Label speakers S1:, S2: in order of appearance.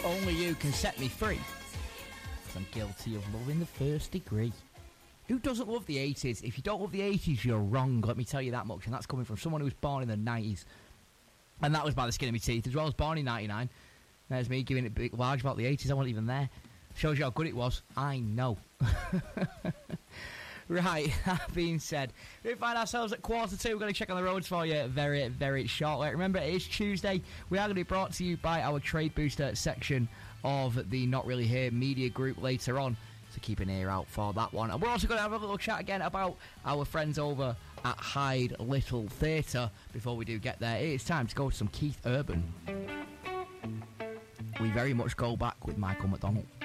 S1: Only you can set me free. Because I'm guilty of loving the first degree. Who doesn't love the 80s? If you don't love the 80s, you're wrong, let me tell you that much. And that's coming from someone who was born in the 90s. And that was by the skin of my teeth, as well as born in 99. There's me giving it big large about the 80s, I wasn't even there. Shows you how good it was. I know. Right, that being said, we find ourselves at 1:45. We're going to check on the roads for you very, very shortly. Remember, it is Tuesday. We are going to be brought to you by our Trade Booster section of the Not Really Here media group later on. So keep an ear out for that one. And we're also going to have a little chat again about our friends over at Hyde Little Theatre. Before we do get there, it's time to go to some Keith Urban. We very much go back with Michael McDonald.